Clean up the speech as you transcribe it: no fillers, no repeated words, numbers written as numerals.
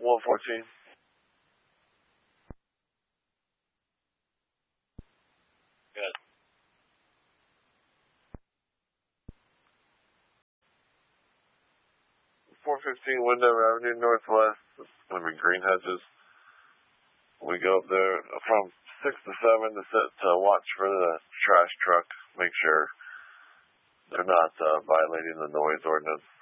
114. Good. 415 Window Avenue Northwest. It's going to be Green Hedges. We go up there from 6 to 7 to watch for the trash truck. Make sure they're not violating the noise ordinance.